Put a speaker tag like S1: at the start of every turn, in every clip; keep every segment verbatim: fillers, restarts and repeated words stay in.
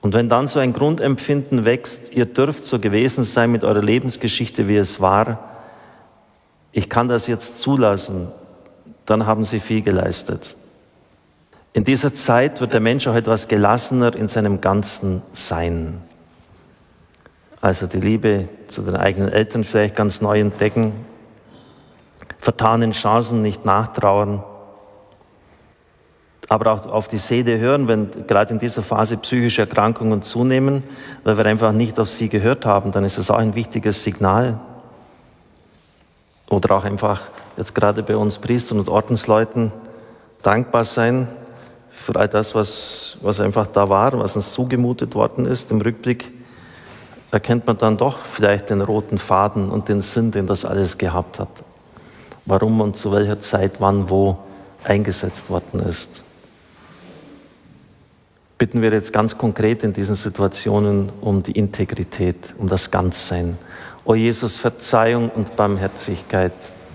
S1: Und wenn dann so ein Grundempfinden wächst, ihr dürft so gewesen sein mit eurer Lebensgeschichte, wie es war, ich kann das jetzt zulassen, dann haben sie viel geleistet. In dieser Zeit wird der Mensch auch etwas gelassener in seinem ganzen Sein. Also die Liebe zu den eigenen Eltern vielleicht ganz neu entdecken, vertanen Chancen nicht nachtrauern, aber auch auf die Seele hören, wenn gerade in dieser Phase psychische Erkrankungen zunehmen, weil wir einfach nicht auf sie gehört haben, dann ist es auch ein wichtiges Signal. Oder auch einfach jetzt gerade bei uns Priestern und Ordensleuten dankbar sein für all das, was, was einfach da war, was uns zugemutet worden ist. Im Rückblick erkennt man dann doch vielleicht den roten Faden und den Sinn, den das alles gehabt hat. Warum und zu welcher Zeit, wann, wo eingesetzt worden ist. Bitten wir jetzt ganz konkret in diesen Situationen um die Integrität, um das Ganzsein. O Jesus, Verzeihung und Barmherzigkeit.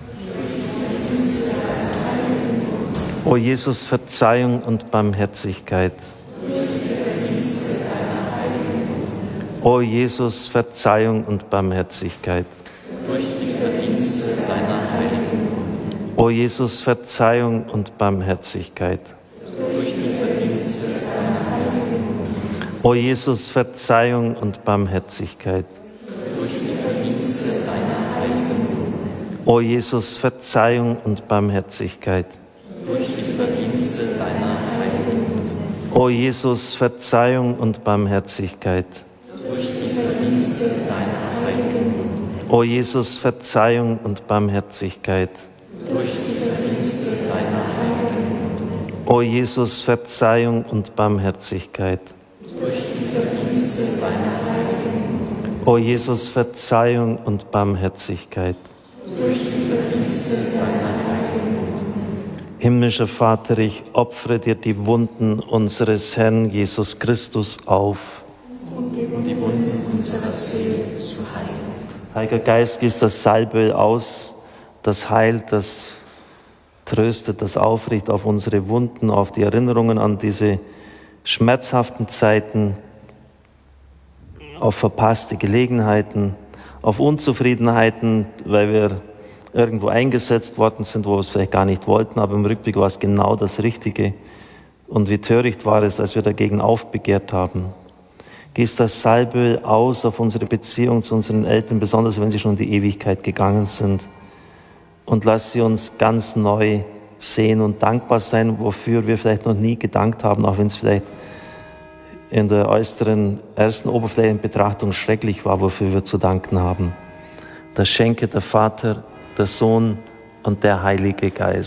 S1: O Jesus, Verzeihung und Barmherzigkeit. O Jesus, Verzeihung und Barmherzigkeit.
S2: Durch die Verdienste deiner Heiligen.
S1: O Jesus, Verzeihung und Barmherzigkeit.
S2: Durch die Verdienste deiner Heiligen.
S1: O Jesus, Verzeihung und Barmherzigkeit.
S2: Durch die Verdienste deiner Heiligen.
S1: O Jesus, Verzeihung und Barmherzigkeit.
S2: Durch die Verdienste deiner Heiligen.
S1: O Jesus, Verzeihung und Barmherzigkeit.
S2: Durch die Verdienste deiner Heiligen.
S1: O Jesus, Verzeihung und Barmherzigkeit.
S2: Durch die Verdienste deiner Heiligen.
S1: O Jesus, Verzeihung und Barmherzigkeit.
S2: Durch die Verdienste deiner Heiligen.
S1: O Jesus, Verzeihung und Barmherzigkeit.
S2: Durch die Verdienste deiner Heiligen.
S1: Himmlischer Vater, ich opfere dir die Wunden unseres Herrn Jesus Christus auf.
S2: Und die Wunden unserer Seele zu heilen.
S1: Heiliger Geist, gieß das Salböl aus, das heilt, das tröstet, das aufrichtet auf unsere Wunden, auf die Erinnerungen an diese schmerzhaften Zeiten, auf verpasste Gelegenheiten, auf Unzufriedenheiten, weil wir irgendwo eingesetzt worden sind, wo wir es vielleicht gar nicht wollten, aber im Rückblick war es genau das Richtige. Und wie töricht war es, als wir dagegen aufbegehrt haben. Gieß das Salböl aus auf unsere Beziehung zu unseren Eltern, besonders wenn sie schon in die Ewigkeit gegangen sind. Und lass sie uns ganz neu sehen und dankbar sein, wofür wir vielleicht noch nie gedankt haben, auch wenn es vielleicht in der äußeren, ersten oberflächlichen Betrachtung schrecklich war, wofür wir zu danken haben. Das schenke der Vater, der Sohn und der Heilige Geist.